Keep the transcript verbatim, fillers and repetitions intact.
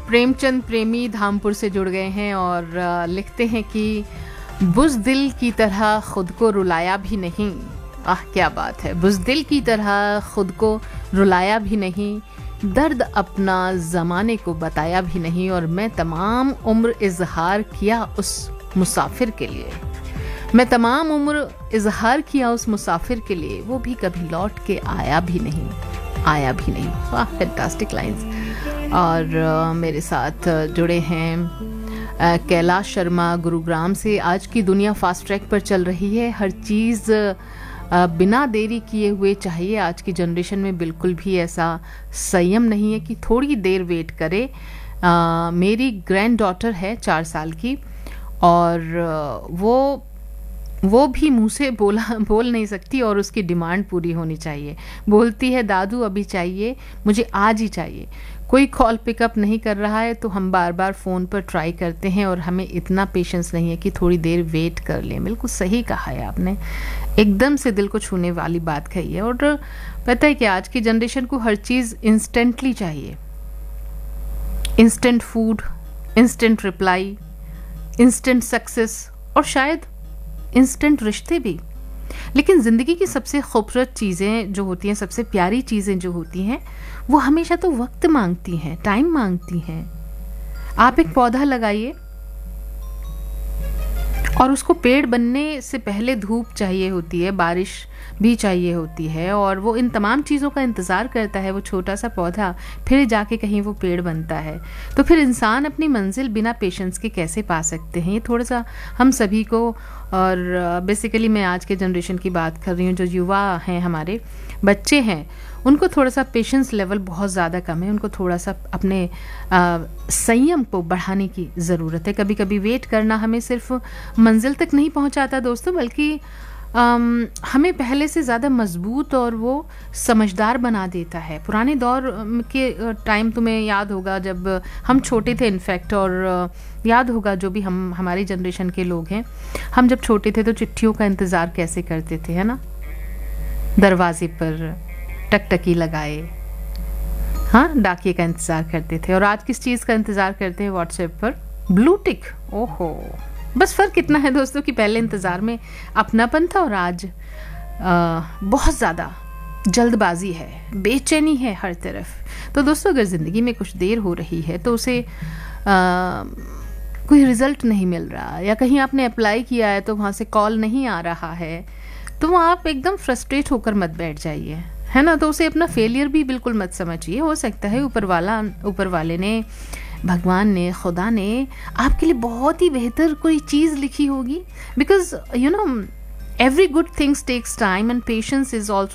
प्रेमचंद प्रेमी धामपुर से जुड़ गए हैं और आ, लिखते हैं कि बुज़दिल की तरह खुद को रुलाया भी नहीं। आह क्या बात है। बुज़दिल की तरह खुद को रुलाया भी नहीं, दर्द अपना ज़माने को बताया भी नहीं, और मैं तमाम उम्र इजहार किया उस मुसाफिर के लिए मैं तमाम उम्र इजहार किया उस मुसाफिर के लिए, वो भी कभी लौट के आया भी नहीं आया भी नहीं। वाह, फैंटास्टिक लाइंस। और आ, मेरे साथ जुड़े हैं कैलाश शर्मा गुरुग्राम से। आज की दुनिया फास्ट ट्रैक पर चल रही है, हर चीज़ बिना देरी किए हुए चाहिए। आज की जनरेशन में बिल्कुल भी ऐसा संयम नहीं है कि थोड़ी देर वेट करे। आ, मेरी ग्रैंड डॉटर है चार साल की, और वो वो भी मुंह से बोला बोल नहीं सकती और उसकी डिमांड पूरी होनी चाहिए। बोलती है दादू अभी चाहिए, मुझे आज ही चाहिए। कोई कॉल पिकअप नहीं कर रहा है तो हम बार बार फ़ोन पर ट्राई करते हैं, और हमें इतना पेशेंस नहीं है कि थोड़ी देर वेट कर लें। बिल्कुल सही कहा है आपने, एकदम से दिल को छूने वाली बात कही है। और पता है कि आज की जनरेशन को हर चीज़ इंस्टेंटली चाहिए। Instant food, instant reply, instant success, और शायद इंस्टेंट रिश्ते भी। लेकिन ज़िंदगी की सबसे खूबसूरत चीज़ें जो होती हैं, सबसे प्यारी चीज़ें जो होती हैं, वो हमेशा तो वक्त मांगती हैं, टाइम मांगती हैं। आप एक पौधा लगाइए और उसको पेड़ बनने से पहले धूप चाहिए होती है, बारिश भी चाहिए होती है, और वो इन तमाम चीज़ों का इंतज़ार करता है, वो छोटा सा पौधा, फिर जाके कहीं वो पेड़ बनता है। तो फिर इंसान अपनी मंजिल बिना पेशेंस के कैसे पा सकते हैं? ये थोड़ा सा हम सभी को, और बेसिकली मैं आज के जनरेशन की बात कर रही हूँ, जो युवा हैं, हमारे बच्चे हैं, उनको थोड़ा सा पेशेंस लेवल बहुत ज़्यादा कम है। उनको थोड़ा सा अपने आ, संयम को बढ़ाने की ज़रूरत है। कभी कभी वेट करना हमें सिर्फ मंजिल तक नहीं पहुँचाता दोस्तों, बल्कि Um, हमें पहले से ज़्यादा मजबूत और वो समझदार बना देता है। पुराने दौर के टाइम तुम्हें याद होगा जब हम छोटे थे, इनफैक्ट, और याद होगा जो भी हम हमारी जनरेशन के लोग हैं, हम जब छोटे थे तो चिट्ठियों का इंतज़ार कैसे करते थे, है ना? दरवाजे पर टकटकी लगाए, हाँ, डाकिए का इंतज़ार करते थे। और आज किस चीज़ का इंतज़ार करते हैं? व्हाट्सएप पर ब्लू टिक। ओहो, बस फ़र्क इतना है दोस्तों कि पहले इंतज़ार में अपनापन था, और आज आ, बहुत ज़्यादा जल्दबाजी है, बेचैनी है हर तरफ। तो दोस्तों, अगर ज़िंदगी में कुछ देर हो रही है तो उसे आ, कोई रिज़ल्ट नहीं मिल रहा, या कहीं आपने अप्लाई किया है तो वहाँ से कॉल नहीं आ रहा है, तो आप एकदम फ्रस्ट्रेट होकर मत बैठ जाइए, है ना? तो उसे अपना फेलियर भी बिल्कुल मत समझिए। हो सकता है ऊपर वाला ऊपर वाले ने, भगवान ने, खुदा ने आपके लिए बहुत ही बेहतर कोई चीज़ लिखी होगी। Because you know every good things takes time and patience is also